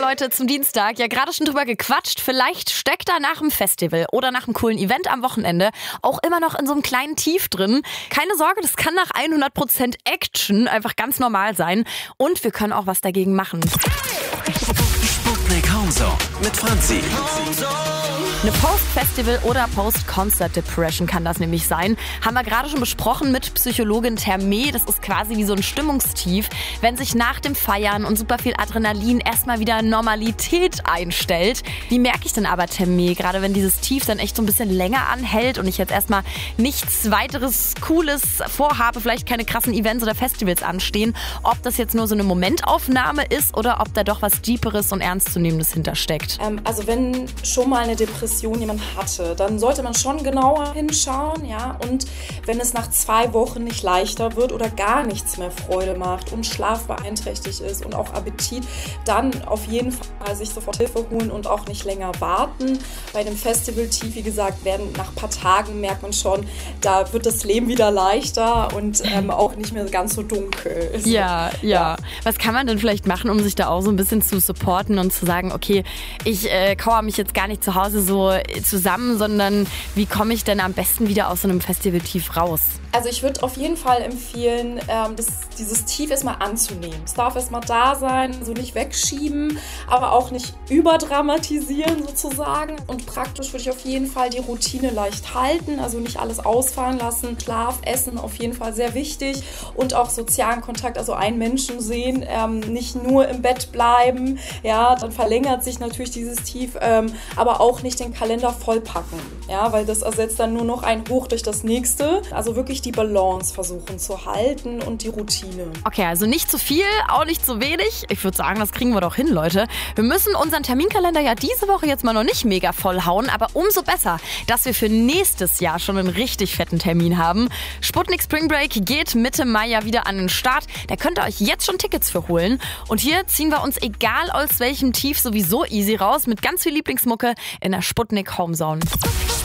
Leute, zum Dienstag. Ja, gerade schon drüber gequatscht. Vielleicht steckt da nach dem Festival oder nach einem coolen Event am Wochenende auch immer noch in so einem kleinen Tief drin. Keine Sorge, das kann nach 100% Action einfach ganz normal sein. Und wir können auch was dagegen machen. Sputnik Homezone mit Franzi. Eine Post-Festival- oder Post-Concert-Depression kann das nämlich sein. Haben wir gerade schon besprochen mit Psychologin Terme. Das ist quasi wie so ein Stimmungstief, wenn sich nach dem Feiern und super viel Adrenalin erstmal wieder Normalität einstellt. Wie merke ich denn aber, Terme, gerade wenn dieses Tief dann echt so ein bisschen länger anhält und ich jetzt erstmal nichts weiteres Cooles vorhabe, vielleicht keine krassen Events oder Festivals anstehen, ob das jetzt nur so eine Momentaufnahme ist oder ob da doch was Deeperes und Ernstzunehmendes hintersteckt? Also wenn schon mal eine Depression jemand hatte, dann sollte man schon genauer hinschauen, ja, und wenn es nach 2 Wochen nicht leichter wird oder gar nichts mehr Freude macht und Schlaf beeinträchtigt ist und auch Appetit, dann auf jeden Fall sich sofort Hilfe holen und auch nicht länger warten. Bei dem Festival-Tief, wie gesagt, nach ein paar Tagen merkt man schon, da wird das Leben wieder leichter und auch nicht mehr ganz so dunkel. Ja. Was kann man denn vielleicht machen, um sich da auch so ein bisschen zu supporten und zu sagen, okay, ich kauere mich jetzt gar nicht zu Hause so zusammen, sondern wie komme ich denn am besten wieder aus so einem Festival-Tief raus? Also ich würde auf jeden Fall empfehlen, dieses Tief erstmal anzunehmen. Es darf erstmal da sein, so nicht wegschieben, aber auch nicht überdramatisieren sozusagen. Und praktisch würde ich auf jeden Fall die Routine leicht halten, also nicht alles ausfallen lassen. Schlaf, Essen auf jeden Fall sehr wichtig und auch sozialen Kontakt, also einen Menschen sehen, nicht nur im Bett bleiben, ja, dann verlängert sich natürlich dieses Tief, aber auch nicht den Kalender vollpacken, ja, weil das ersetzt dann nur noch ein Hoch durch das nächste. Also wirklich die Balance versuchen zu halten und die Routine. Okay, also nicht zu viel, auch nicht zu wenig. Ich würde sagen, das kriegen wir doch hin, Leute. Wir müssen unseren Terminkalender ja diese Woche jetzt mal noch nicht mega vollhauen, aber umso besser, dass wir für nächstes Jahr schon einen richtig fetten Termin haben. Sputnik Spring Break geht Mitte Mai ja wieder an den Start. Da könnt ihr euch jetzt schon Tickets für holen. Und hier ziehen wir uns, egal aus welchem Tief, sowieso easy raus mit ganz viel Lieblingsmucke in der Sputnik Homezone.